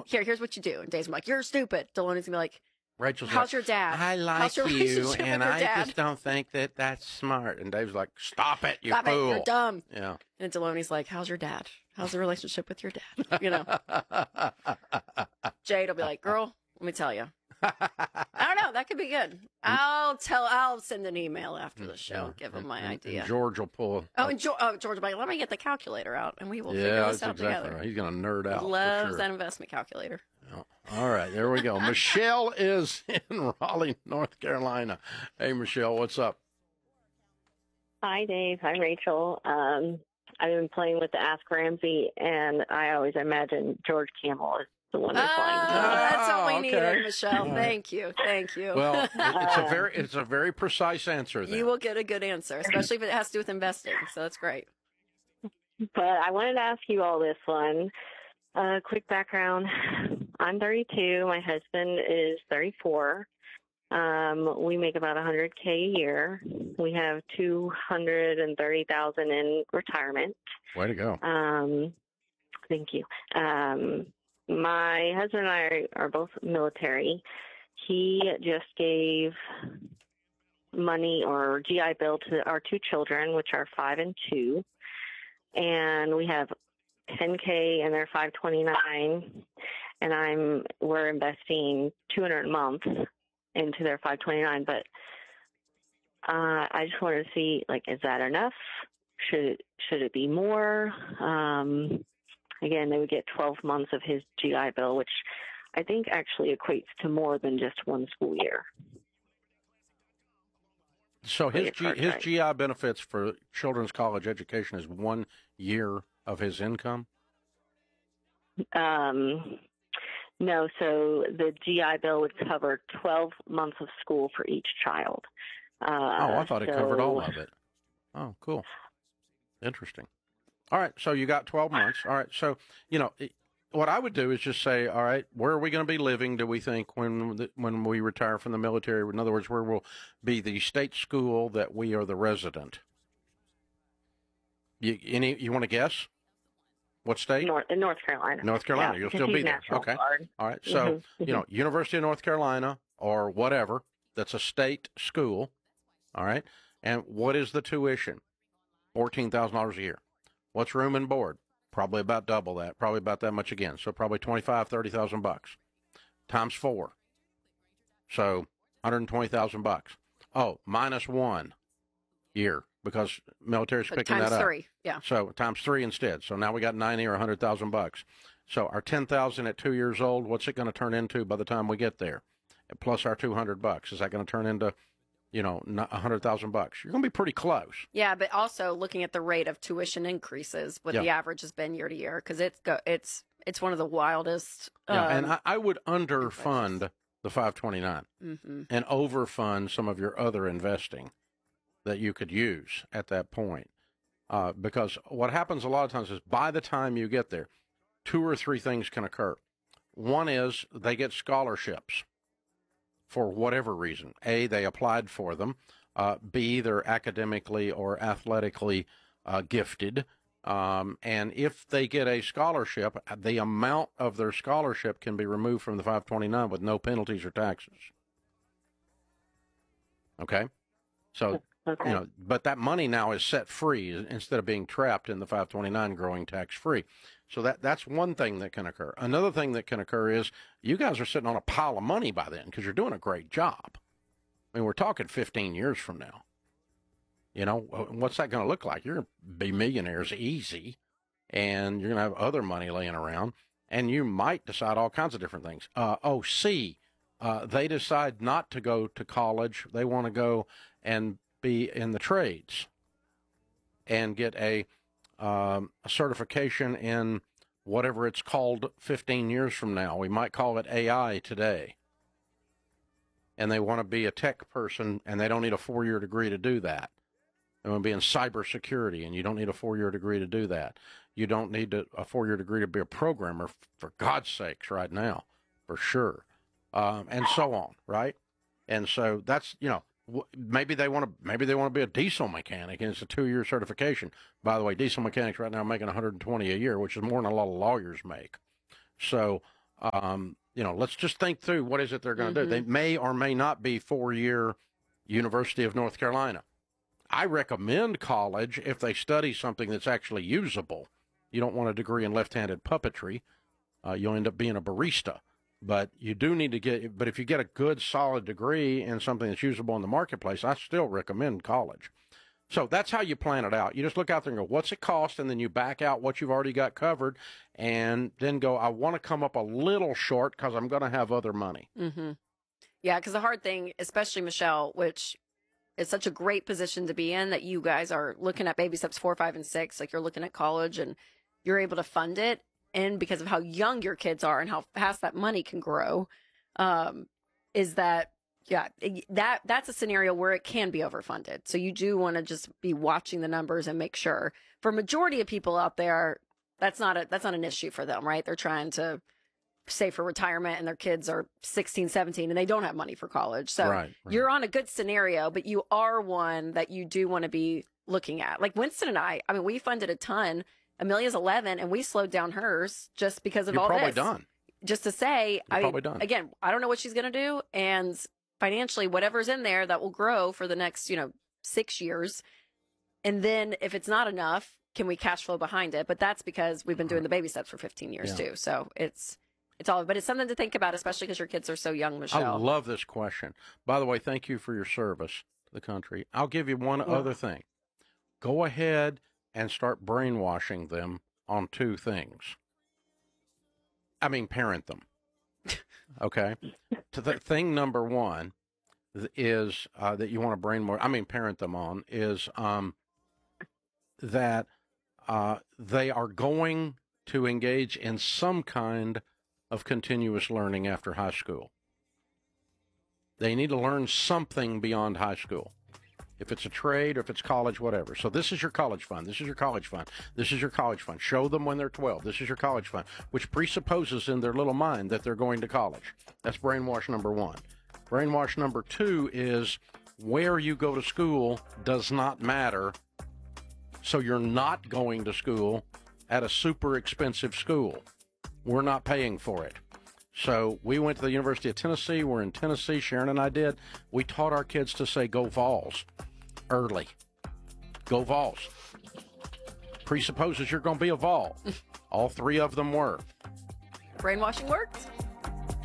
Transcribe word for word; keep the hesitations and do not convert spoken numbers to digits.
here, here's what you do. And Dave's like, you're stupid. Deloney's gonna be like, Rachel's how's like, your dad? I like your you, relationship and with your I dad? just don't think that that's smart. And Dave's like, stop it, you Stop fool. it, you're dumb. Yeah. And Deloney's like, how's your dad? How's the relationship with your dad? You know. Jade will be like, girl, let me tell you. I don't know. That could be good. I'll tell. I'll send an email after the show. Yeah. Give him And- my and- idea. And George will pull. oh, and George, oh, George will be like, let me get the calculator out, and we will yeah, figure this that's out exactly together. right. He's going to nerd out. He loves for sure. that investment calculator. Yeah. All right, there we go. Michelle is in Raleigh, North Carolina. Hey, Michelle, what's up? Hi, Dave. Hi, Rachel. Um, I've been playing with the Ask Ramsey, and I always imagine George Camel is the one Oh, that's flying. that's what we Oh, needed, okay. Michelle. All right. Thank you. Thank you. Well, it's a very it's a very precise answer there. you will get a good answer, especially if it has to do with investing. So that's great. But I wanted to ask you all this one. Uh, quick background. I'm thirty-two. My husband is thirty-four. Um, we make about one hundred K a year. We have two hundred thirty thousand dollars in retirement. Way to go. Um, thank you. Um, my husband and I are, are both military. He just gave money or G I Bill to our two children, which are five and two. And we have ten K and they're five twenty-nine. And I'm, we're investing two hundred a month into their five twenty-nine. But, uh, I just wanted to see, like, is that enough? Should it, should it be more? Um, again, they would get twelve months of his G I Bill, which I think actually equates to more than just one school year. So his your G, card, his right? G I benefits for children's college education is one year of his income? Um, no, so the G I Bill would cover twelve months of school for each child. Uh, Oh, I thought it covered so- all of it. Oh, cool. Interesting. All right, so you got twelve months. All right, so, you know, it, what I would do is just say, all right, where are we going to be living, do we think, when the, when we retire from the military? In other words, where will be the state school that we are the resident? You, any, you want to guess? What state? North, in North Carolina. North Carolina. Yeah, You'll because still be he's there. National Okay. Guard. All right. So, Mhm, you know, University of North Carolina or whatever, that's a state school. All right. And what is the tuition? fourteen thousand dollars a year. What's room and board? Probably about double that. Probably about that much again. So probably twenty-five, thirty thousand bucks times four. So one hundred twenty thousand bucks. Oh, minus one year because military's But picking times that up. three. Yeah. So times three instead. So now we got ninety or a hundred thousand bucks. So our ten thousand at two years old, what's it going to turn into by the time we get there? Plus our two hundred bucks, is that going to turn into, you know, a hundred thousand bucks? You're going to be pretty close. Yeah, but also looking at the rate of tuition increases, what Yeah. the average has been year to year, because it's go, it's it's one of the wildest. Yeah, um, and I, I would underfund the five twenty-nine mhm. and overfund some of your other investing that you could use at that point. Uh, because what happens a lot of times is by the time you get there, two or three things can occur. One is they get scholarships for whatever reason. A, they applied for them. Uh, B, they're academically or athletically uh, gifted. Um, and if they get a scholarship, the amount of their scholarship can be removed from the five twenty-nine with no penalties or taxes. Okay? So, Okay. you know, but that money now is set free instead of being trapped in the five twenty-nine growing tax free. So that that's one thing that can occur. Another thing that can occur is you guys are sitting on a pile of money by then because you're doing a great job. I mean, we're talking fifteen years from now. You know, what's that going to look like? You're going to be millionaires easy, and you're going to have other money laying around, and you might decide all kinds of different things. Uh, oh, C, uh, they decide not to go to college. They want to go and be in the trades and get a, um, a certification in whatever it's called fifteen years from now. We might call it A I today. And they want to be a tech person, and they don't need a four-year degree to do that. They want to be in cybersecurity, and you don't need a four-year degree to do that. You don't need to, a four-year degree to be a programmer, for God's sakes, right now, for sure, um, and so on, right? And so that's, you know, maybe they want to maybe they want to be a diesel mechanic, and it's a two-year certification. By the way, diesel mechanics right now are making one hundred twenty a year, which is more than a lot of lawyers make. So Um, you know, let's just think through what is it they're going to Mm-hmm. do. They may or may not be four-year University of North Carolina. I recommend college if they study something that's actually usable. You don't want a degree in left-handed puppetry. Uh, you'll end up being a barista. But you do need to get, but if you get a good, solid degree in something that's usable in the marketplace, I still recommend college. So that's how you plan it out. You just look out there and go, what's it cost? And then you back out what you've already got covered and then go, I want to come up a little short because I'm going to have other money. Mm-hmm. Yeah, because the hard thing, especially Michelle, which is such a great position to be in, that you guys are looking at baby steps four, five, and six, like you're looking at college and you're able to fund it. And because of how young your kids are and how fast that money can grow, um, is that, yeah, that that's a scenario where it can be overfunded. So you do want to just be watching the numbers and make sure. For a majority of people out there, that's not a that's not an issue for them, right? They're trying to save for retirement and their kids are sixteen, seventeen and they don't have money for college. So Right, right. you're on a good scenario, but you are one that you do want to be looking at. Like Winston and I, I mean, we funded a ton. Amelia's eleven and we slowed down hers just because of You're all probably this. done. Just to say, You're I probably done. again, I don't know what she's going to do, and financially, whatever's in there that will grow for the next, you know, six years, and then if it's not enough, can we cash flow behind it? But that's because we've been doing the baby steps for fifteen years Yeah. too. So it's it's all, but it's something to think about, especially because your kids are so young, I Michelle. love this question. By the way, thank you for your service to the country. I'll give you one Yeah. other thing. Go ahead and start brainwashing them on two things. I mean, parent them. Okay? To the thing number one is uh, that you want to brainwash, I mean, parent them on, is um, that uh, they are going to engage in some kind of continuous learning after high school. They need to learn something beyond high school. If it's a trade or if it's college, whatever. So this is your college fund. This is your college fund. This is your college fund. Show them when they're twelve. This is your college fund, which presupposes in their little mind that they're going to college. That's brainwash number one. Brainwash number two is where you go to school does not matter. So you're not going to school at a super expensive school. We're not paying for it. So we went to the University of Tennessee. We're in Tennessee. Sharon and I did. We taught our kids to say go Vols early. Go Vols. Presupposes you're going to be a Vol. All three of them were. Brainwashing worked.